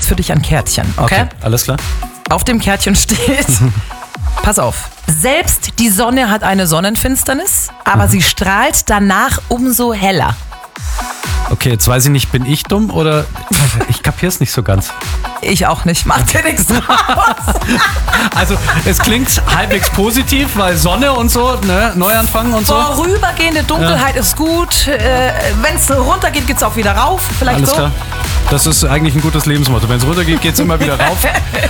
jetzt für dich ein Kärtchen, okay? Alles klar. Auf dem Kärtchen steht, pass auf, selbst die Sonne hat eine Sonnenfinsternis, aber sie strahlt danach umso heller. Okay, jetzt weiß ich nicht, bin ich dumm oder ich kapier's nicht so ganz. Ich auch nicht, macht dir nichts draus. Also es klingt halbwegs positiv, weil Sonne und so, ne? Neuanfang und so. Vorübergehende Dunkelheit ist gut, wenn es runtergeht, geht es auch wieder rauf. Vielleicht Alles so. klar. Das ist eigentlich ein gutes Lebensmotto. Wenn es runtergeht, geht es immer wieder rauf.